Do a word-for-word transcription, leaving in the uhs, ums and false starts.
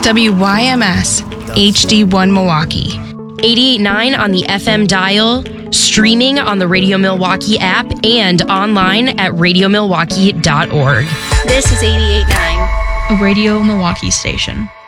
W Y M S, H D one Milwaukee. eighty-eight point nine on the F M dial, streaming on the Radio Milwaukee app, and online at radio milwaukee dot org. This is eighty-eight point nine. A Radio Milwaukee station.